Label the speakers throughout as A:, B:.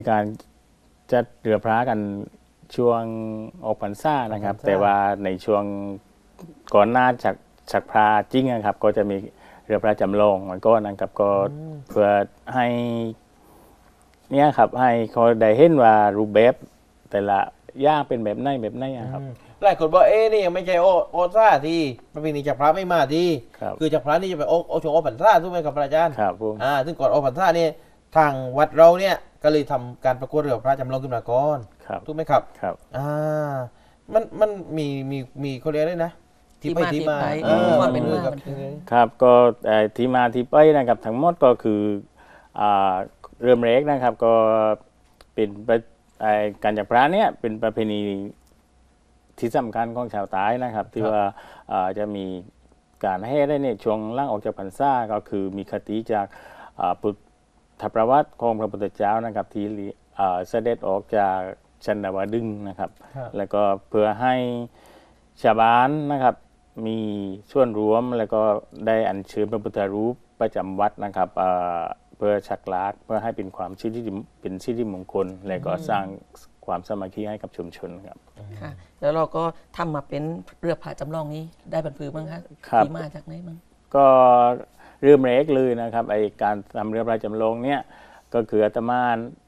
A: การจัดเรือพระกันช่วงออกพรรษานะครับแต่ว่าในช่วงก่อนหน้าจากพระจริงนะครับก็จะมีเรือพระจำลองมันก็นะครับก็เพื่อให้เนี่ยครับให้เขาได้เห็นว่ารูปแบบแต่ละอย่างเป็นแบบไหนครับ
B: หลายคนบอกนี่ยังไม่ใช่โอซ่าที่ประเพณีจักรพรรดิไม่มาที่คือจักรพรรดินี่จะไปโอชงโอพรรษาถูกไหมครับอาจารย์
A: ครับผม
B: ซึ่งก่อนโอพรรษานี่ทางวัดเราเนี่ยก็เลยทำการประกวดเรือพระจำลองขึ้นมาก่อนถูกไหมครับ
A: ครับ
B: มันมีเขาเรียกได้นะที่มา
C: ความเป็นมา
A: ครับก็ที่มาที่ไปนะครับทั้งหมดก็คือเริ่มแรกนะครับก็เป็นการจักรพรรดิเนี่ยเป็นประเพณีที่สำคัญของชาวใต้นะครับที่ว่าจะมีการให้ได้ในช่วงล่างออกจากพรรษาก็คือมีคติจากพุทธประวัติของพระพุทธเจ้านะครับที่เสด็จออกจากชันดาวดึงนะครับแล้วก็เพื่อให้ชาวบ้านนะครับมีส่วนรวมแล้วก็ได้อัญเชิญพระพุทธรูปประจำวัดนะครับเพื่อชักลากเพื่อให้เป็นความชื่อที่เป็นชื่อที่มงคลและก็สร้างความสามัคคีให้กับชุมชนครับ
C: ค่ะแล้วเราก็ทำมาเป็นเรือพระจำลองนี้ได้บรรพือบ้างคะที่มาจากไหนบ้าง
A: ก็เริ่มแรกเลยนะครับไอการทำเรือพระจำลองเนี่ยก็คืออาตมา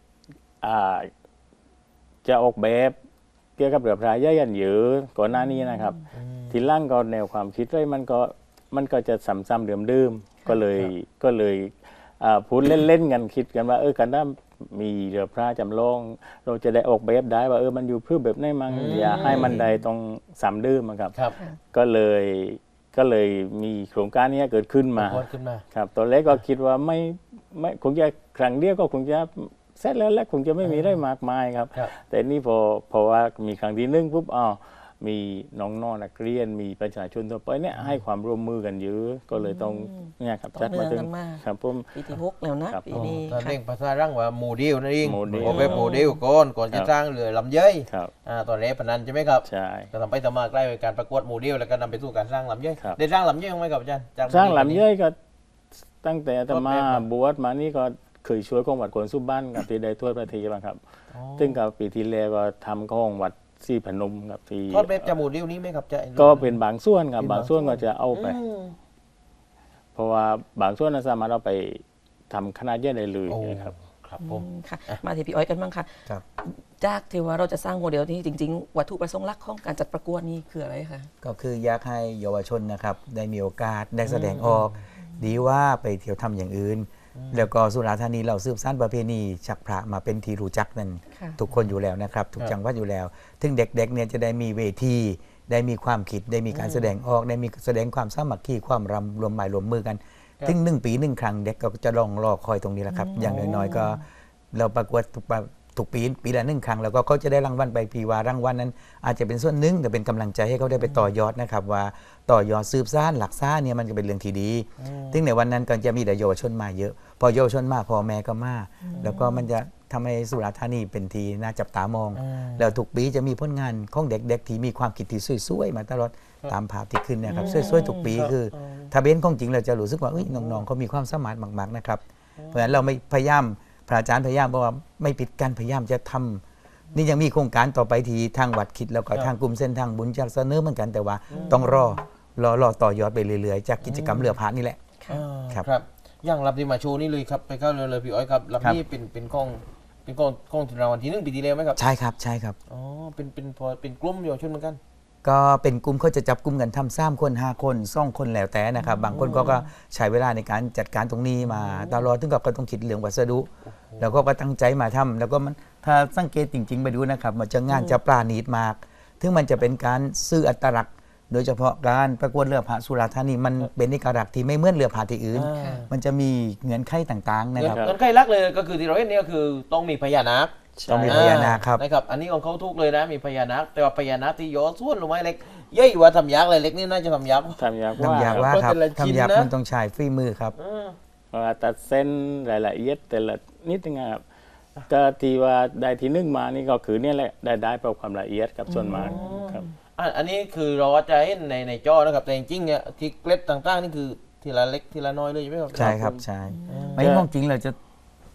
A: จะออกแบบเกี่ยวกับเรือพระย่ายันเยอะก่อนหน้านี้นะครับทีหลังก็แนวความคิดเลยมันก็จะซ้ำๆเดิมๆก็เลยพูดเล่นๆกันคิดกันว่ากันถ้ามีเรือพระจำลองเราจะได้ออกแบบได้ว่ามันอยู่เพื่อแบบไหนมั้งอย่าให้มันใดตรงซ้ำเดิมครับก็เลยมีโครงการนี้เกิดขึ้นมาครับตอนแรกก็คิดว่าไม่คงจะครั้งเดียวก็คงจะเสร็จแล้วและคงจะไม่มีได้มากมายครับแต่นี่พอว่ามีครั้งที่1ปุ๊บมีน้องๆนักเรียนมีประชาชนทั่วไปเนี่ยให้ความร่วมมือกันเยอะก็เลยต้องเนี่ยครับ
C: จัดมาถึง
A: ครับผม
C: ปีที่6แล้วนะปีนี้
B: ตอนเร่งภาษาร่างว่าโมเดลนั่นเองโอเปโมเดลก่อนจะสร้างเรือลำเย้ยตอนแรกพนันใช่ไหมครับ
A: ใช่
B: ก็ทำไปทำมาใกล้การประกวดโมเดลแล้วก็นำไปสู่การสร้างลำเย้ยได้สร้างลำเย้ยไหมครับอาจารย์
A: สร้างลำเย้ยก็ตั้งแต่อาตมาบวชมานี่ก็เคยช่วยของวัดโกนสุบ้านกับที่ได้ถ้วยพระทีบ้างครับซึ่งกับปีที่แล้วก็ทำของวัดซี่พนมครับที่
B: ทอดแบบจมูกเดียวนี้ไหมครับ
A: ก็เป็นบางส่วนครับบางส่วนก็จะเอาไปเพราะว่าบางส่วนสามารถเอาไปทำคณะใหญ่ได้เลยครับ
B: ครับผม
C: ค่ะมาที่พี่อ้อยกันบ้างค่ะจากที่ว่าเราจะสร้างโมเดลนี้จริงๆวัตถุประสงค์หลักของการจัดประกวดนี้คืออะไรคะ
D: ก็คืออยากให้เยาวชนนะครับได้มีโอกาสได้แสดงออกดีว่าไปเที่ยวทำอย่างอื่นแล้วก็สุราษฎร์ธานีเราสืบสานประเพณีชักพระมาเป็นที่รู้จักนั่นทุกคนอยู่แล้วนะครับทุกจังหวัดอยู่แล้วถึงเด็กๆเนี่ยจะได้มีเวทีได้มีความคิดได้มีการแสดงออกได้มีแสดงความสามัคคีความรวมหมายรวมมือกันถึง1 ปี 1 ครั้งเด็กก็จะลองรอคอยตรงนี้แหละครับอย่างน้อยๆก็เราประกวดทุกปีละ1 ครั้งแล้วก็เขาจะได้รางวัลไปปีว่ารางวัลนั้นอาจจะเป็นส่วนหนึ่งแต่เป็นกำลังใจให้เขาได้ไปต่อยอดนะครับว่าต่อยอดสืบสานหลักซ่าเนี่ยมันจะเป็นเรื่องที่ดีซึ่งในวันนั้นก็จะมีแต่เยาวชนมาเยอะพอเยาวชนมาพอแม่ก็มาแล้วก็มันจะทำให้สุราษฎร์ธานีเป็นทีน่าจับตามองแล้วทุกปีจะมีผลงานของเด็กๆที่มีความคิดที่สวยๆมาตลอดตามภาพที่ขึ้นเนี่ยครับสวยๆทุกปีคือถ้าเบ้นของจริงเราจะรู้สึกว่าน้องๆเขามีความสามารถมากๆนะครับเพราะฉะนั้นเราไม่พยายามพระอาจารย์พยายามบอกว่าไม่ปิดกั้นพยายามจะทำนี่ยังมีโครงการต่อไปที่ทางวัดคิดแล้วก็ทางกลุ่มเส้นทางบุญจากเสนอเหมือนกันแต่ว่าต้องรอต่อยอดไปเรื่อยๆจากกิจกรรมเรือพระนี่แหละ
B: ครับอย่างลำที่มาโชว์นี่เลยครับไปเข้าเลยพี่อ้อยครับลำนี้เป็นของที่รางวัลที่1 ปีที่แล้วไหมครับ
D: ใช่ครับ
B: อ๋อเป็นกลุ่มเยาวชนเหมือนกัน
D: ก็เป็นกลุ่มเขาจะจับกลุ่มกันทำ3 คน 5 คน2 คนแล้วแต่นะครับบางคนก็ใช้เวลาในการจัดการตรงนี้มาตลอดถึงกับก็ต้องคิดเรื่องวัสดุแล้วก็ตั้งใจมาทำแล้วก็มันถ้าสังเกตจริงๆไปดูนะครับมันจะงานจะปราณีตมากถึงมันจะเป็นการซื้ออัตลักษณ์โดยเฉพาะการประกวดเรือพระสุราษฎร์ธานีมันเป็นเอกลักษณ์ที่ไม่เหมือนเรือพระที่อื่นมันจะมีเงื่อนไขต่างๆนะครับ
B: เงื่อนไขหลักเลยก็คือที่เราเห็นนี่ก็คือต้องมีพญานาค
D: ต้องมีพญานาคครับ
B: นะครับอันนี้ของเขาทุกเลยนะมีพญานาคแต่ว่าพญานาคที่ย้อนส่วนลงมาเล็กเย่ว่าทำยากเลยเล็กนี่น่าจะทำยาก
D: ว่าครับทำยากมันต้องใช้ฝีมือครับ
A: ตัดเส้นรายละเอียดแต่ละนิดนึงครับก็ที่ว่าได้ที่1มานี่ก็คือเนี่ยแหละได้เพราะความละเอียดกับส่วนมากครับ
B: อันนี้คือเราจะเห็นในจอนะครับแต่จริงๆเนี่ยที่เกล็ดต่างๆนี่คือทีละเล็กทีละน้อยเลยใช่ไหมครับ
D: ใช่ครับใช่ไม่ต้องจริงเราจะ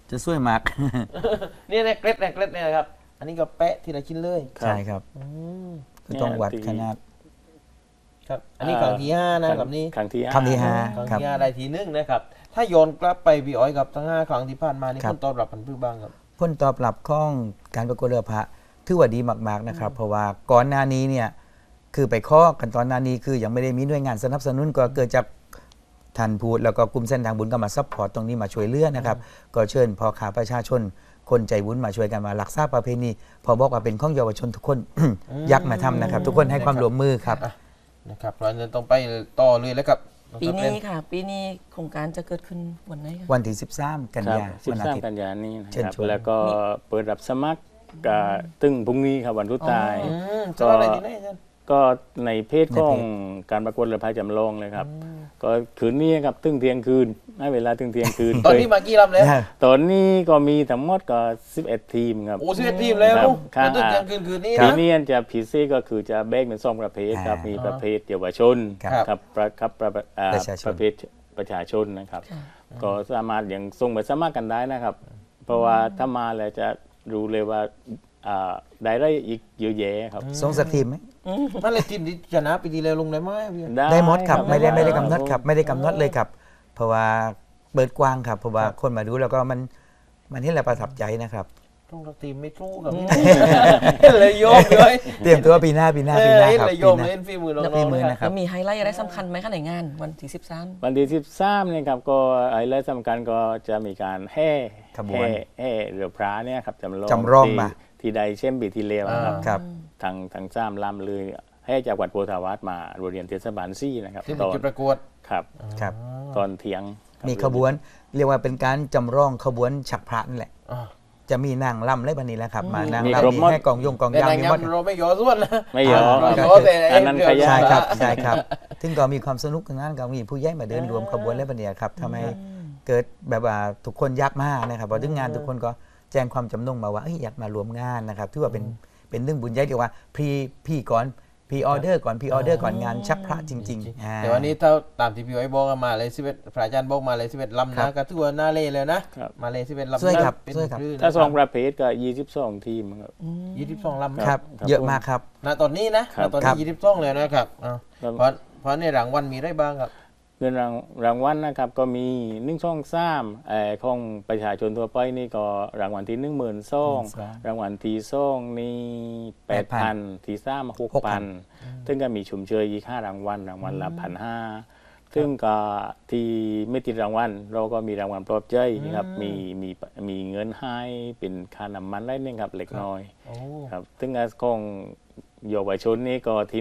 D: จะช่วยมาก
B: นี่ในเกล็ดเนี่ยนะครับ อันนี้ก็แปะทีละชิ้นเลย
A: ครับ
D: ใช่ครับ
B: อืม
D: คือต้องวัดขนาด
B: ครับอันนี้ครั้งที่5นะกับนี้
A: ครั้งที่
D: ครั้งที่ห้า
B: ครั้ง
D: ครับ
B: ที่5ได้ทีนึงนะครับ ถ้าย้อนกลับไปพี่อ้อยกับทั้ง5ครั้งที่ผ่านมานี่
D: ครับ
B: ผลตอบรับมันพื้บ้างครับ
D: ผลตอบรับของการประกวดเรือพระถือว่าดีมากๆนะครับ เพราะว่าก่อนหน้านี้เนี่ยคือไปข้อกันตอนหน้านี้คือยังไม่ได้มีหน่วยงานสนับสนุนก็เกิดจากท่านพูดแล้วก็กลุ่มเส้นทางบุญก็มาซัพพอร์ตตรงนี้มาช่วยเหลือนะครับ ก็เชิญพ่อค้าประชาชน คนใจบุญมาช่วยกันมารักษาประเพณีพอบอกว่าเป็นของเยาวชนทุกคน อยักมาทำนะครับ ทุกคนให้ความร่วมมือครับ
B: อ่ะนะครับเราจะต้องไปต่อเลยแล้วกับ
C: ปีนี้ค่ะ ปีนี้โครงการจะเกิดขึ้นวันไหนคะ
D: วันที่ 13 กัน
A: ครับ
D: ยาวันอาทิต
A: 13
D: ย์
A: กันยายนนี้นะ
D: เชิญ
A: ครับ
D: ชวน
A: แล้วก็เปิดรับสมัครกับตึ้งพรุ่งนี้ครับวันสุดท้าย
B: จะเอาอะไรดีนะอาจารย์
A: ก็ในเพจของ
D: ในเพ
A: การประกวดเรือพายจำลองเลยครับ ก็คืนนี้ครับตึ้งเที่ยงคืนให้เวลาตึ้งเที่ยงคืน
B: ตอนนี้มากี่ลำแล้ว
A: ตอนนี้ก็มีทั้งหมดก็11 ทีมครับ
B: โอ้11ทีมแล้ว
A: ครับ
B: ตื่นเที่ยงคืนนี้
A: ที
B: นะ
A: นี้จะพิเศษก็คือจะแบ่งเป็น2ประเภทครับ มีประเภทเยาวชน
D: ครับ
A: ครับ
D: ประชาชน
A: ประเภทประชาชนนะครับ ก็สามารถยังส่งไปสมัครกันได้นะครับ เพราะว่าถ้ามาแล้วจะรู้เลยว่าได้อีกเยอะแยะครับ
D: ส่งสักทีมไหม
B: นั่นเลยทีมที่ชนะปีที่แล้วลงได้ไหมพี่
D: ได้หมดครับไม่ได้
A: ได้
D: กำหนดครับไม่ได้กำหนดเลยครับ เพราะว่าเปิดกว้างครับ เพราะว่าคนมาดูแล้วก็มันเห็นแล้วประทับใจนะครับ
B: ต้องรักทีมไม่สู้กับเลยโยกเลย
D: เตรียมตัวปีหน้าครับ
B: เลย
D: ปี
B: โยก
D: หน้า
B: เล่นฝีมือน้
D: ฝี
B: อง
D: มือ
B: ๆ
D: นะ
B: นะ
D: ค
B: ค
D: รั
B: รับ
C: แล้วมีไฮไลท์อะไรสำคัญไหมคะในงานวันที่
A: วันที่13เนี่ยครับก็ไอ้เรื่องสำคัญก็จะมีการแห่
D: ขบวน
A: แห่เรือพระเนี่ยครับจำลอง
D: จำลองมา
A: ที่ใดเช่นปีที่แล้วนะครับ
D: ครับ
A: ทางซ้ำลำเลยให้จากวัดโพธาวาสมาโรงเรียนเทศบาลซี่นะครับ
B: ที่
A: ต
B: เป็น
A: อน
B: จุดประกวด
A: ครับ
D: ครับ
A: ตอนเที่ยงครับ
D: มีขบวนเรียกว่าเป็นการจำลองขบวนฉักพระนั่นแหละ
B: อ่า
D: จะมีนางรำและบันนี้แหละครับ มานาง
A: มี
D: รำ
A: ครบ
D: มี
A: หมด
D: ให้กองยงกอง
B: แต่
D: ยาว
B: นาง
D: มี
B: งา
D: หม
B: ม
D: ด
B: เราไม่ย่อส่วนนะ
A: ไม่ยอม
B: เรา
A: ครับ
B: ย่อแต่
A: อันนั้นขยะ
D: ใช่ครับใช่ครับซึ่งก็มีความสนุกทางนั้นก็มีผู้ใหญ่มาเดินรวมขบวนและบันนี้ครับทำให้เกิดแบบว่าทุกคนอยากมานะครับพอถึงงานทุกคนก็แจ้งความจำนงมาว่าอยากมารวมงานนะครับถือว่าเป็นเรื่องบุญใหญ่เรียกว่าพี่ก่อนพรีออเดอร์ก่อนงานชักพระจริงๆ
B: แต่วันนี้ถ้าตามที่พี่ไอ้บอกมาเลย11พระอาจารย์บอกมาเลย11ลำ
D: ครั
B: นะ
D: บ
B: ก็ถือว่าน่าเล่แล้วนะ
A: ครับ
B: มาเลย11ลำ
D: ช่วยครับ
B: เป็น
D: ช่วยครับ
B: คลื่น
A: ถ้าสองประเภทก็22 ทีมครับ
B: 22ลำนะครับ
D: เยอะมากครับ
B: ณตอนนี้นะครับ ณตอน
D: ครับ
B: นี้22เลยนะครับอ่า
A: ครับ
B: เพราะในรางวัลมีได้บ้างครับ
A: เงินรางวัลนะครับก็มี1 2 3ของประชาชนทั่วไปนี่ก็รางวัลที่12,000รางวัลที่2นี่8,000ที่3 6,000ซึ่งก็มีชุมเชยอีก5รางวัลละ1,500ซึ่งก็ที่ไม่ติดรางวัลเราก็มีรางวัลปลอบใจนะครับมีเงินให้เป็นค่าน้ำมันได้นี่ครับเล็กน้อย
B: โอ้
A: ครับซึ่งของเยาวชนนี่ก็ที่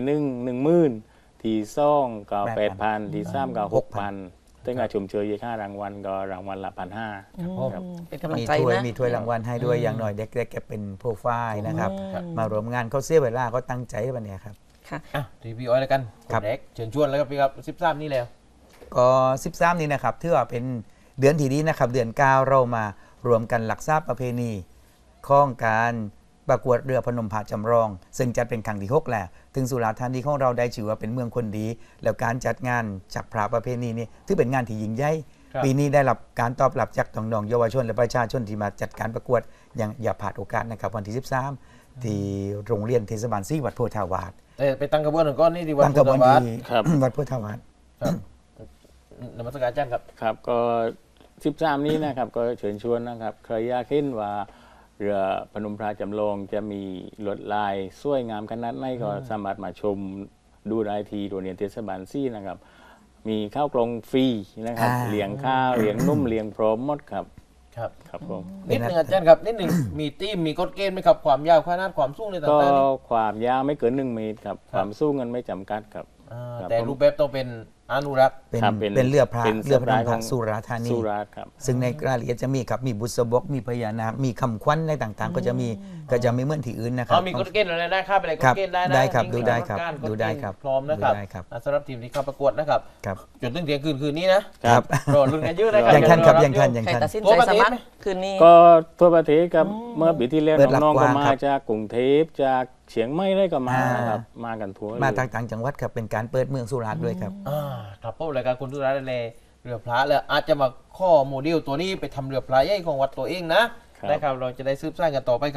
A: 10,000ที่2ก็8,000ที่3ก็6,000ซึ่งชุมเชยอีก5รางวัลก็รางวัลละ1,500ครับ
C: เป็นกำลัง
D: มี
C: ใจ
D: ถ้วย
C: นะ
D: มีถ้วยรางวัลให้ด้วยอย่างหน่อยเด็กๆเก็บเป็นโปรไฟล์นะครับ มารวมงานเขาเสียเวลาเขาตั้งใจวันนี้ครับ
C: ค่ะ
B: อ่ะทีพี่อ้อยแล้วกัน
D: ครับ
B: เด็กเชิญชวนแล้วครับพี่ครับ13นี่แล้ว
D: ก็13นี้นะครับถือว่าเป็นเดือนที่ดีนะครับเดือน9เรามารวมกันรักษาประเพณีของการประกวดเรือพนมพระจำลอง ซึ่งจัดเป็นครั้งที่6แล้วถึงสุราษฎร์ธานีของเราได้ชื่อว่าเป็นเมืองคนดี แล้วการจัดงานจักพระประเพณีนี้ถือเป็นงานที่ยิ่งใหญ่
B: ครับ
D: ปีนี้ได้รับการตอบรับจากน้องๆเยาวชนและประชาชนที่มาจัดการประกวดอย่าพลาดโอกาสนะครับวันที่13ที่โรงเรียนเทศบาลซี่วัดโพธาวาส
B: ไปตั้งกระบวนหนึ่งก้อนนี่ที่วัด
D: ตั้งกระบวน
B: พุทธ
D: ที่
A: ครับ
D: วัดโพธาวาส
B: ครับนมัสการอาจารย์ครับ
A: ครับก็13นี้นะครับก็เชิญชวนนะครับใครอยากเห็นว่าเรือพนมพระจำลองจะมีลวดลายสวยงามขนาดไหนก็สามารถมาชมดูได้ที่โรงเรียนเทศบาลซี่นะครับ มีข้าวกล่องฟรีนะครับเลี้ยงข้าวเลี้ยงนุ่มเลี้ยงพร้อมหมดครับ
B: ครับ
A: ครับผม
B: นิดหนึ่งอาจารย์ครับนิดหนึ่งมีทีมมีกฎเกณฑ์ไหมครับความยาวขนาดความสูงในต่า
A: ก็
B: งๆนี่
A: ความยาวไม่เกิน1 เมตรครับความสูงกันไม่จำกัดครับ ครับ
B: แต่รูปแบบต้องเป็นอนุรักษ์
D: เป็น
A: ครับ
D: เป็นเรือพระ
A: เป็น
D: เรือพระนมพ
A: ข
D: ระ
A: อง
D: สุราษฎร์ธานี
A: สุราษฎร์ครับ
D: ซึ่งในรายละเอียดจะมีครับมีบุษบกมีพญานาคมีคำควันอะไรต่างๆ ก็จะมีเหมือนที่อื่นนะครั
B: มีกฎเกณฑ์อะไรได้ครับอะไรก
D: ครั
B: ฎ
D: บ
B: เกณฑ์ได้นะ
D: ได้ครับ
B: มี
D: ดูได้ครับ
B: กฎเกณฑ์
D: ดูได้ครับ
B: พร้อมนะครับ
D: ดูได้ครับ
B: สำหรับทีมที่เข้าประกวดนะครับ
D: ครับ
B: จนถึงเที่ยงคืนนี้นะครับ รอลุ้นกันเยอะนะครั
D: ยังทันครับยังทัน
B: เดี๋ว
D: ยัง
C: ใคร
D: ทัน
C: ตัดสิน
B: ตัว
C: ใจ
B: ประ
C: ส
B: เทศ
C: มัคร
B: ไหม
C: คืนนี้
A: ก็ทั่วประเทศครับเมื่อปีที่แล้ว
D: เปิดรับ
A: น้องๆก็
D: กว้าง
A: มา
D: ครับ
A: จากกรุงเทพจากเชียงใหม่ได้ก็มาครับมากันทั่วเลย
D: มาต่างจังหวัดครับเป็นการเปิดเมืองสุราษฎร์ด้วยครับ
B: ครับพบรายการคนทุกร้านเลยเรือพระแล้วอาจจะมาข้อโมเดลตัวนี้ไปทำเรือพระใหญ่ของวัดตัวเองนะครับ นะครับเราจะได้สืบสานกันต่อไป